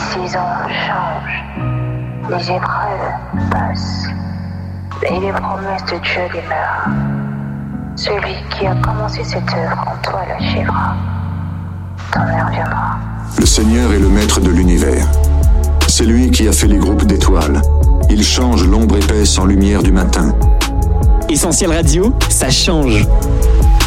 saisons changent, les épreuves passent, et les promesses de Dieu demeurent. Celui qui a commencé cette œuvre en toi l'achèvera. Ton heure viendra. Le Seigneur est le maître de l'univers. C'est lui qui a fait les groupes d'étoiles. Il change l'ombre épaisse en lumière du matin. Essentiel Radio, ça change.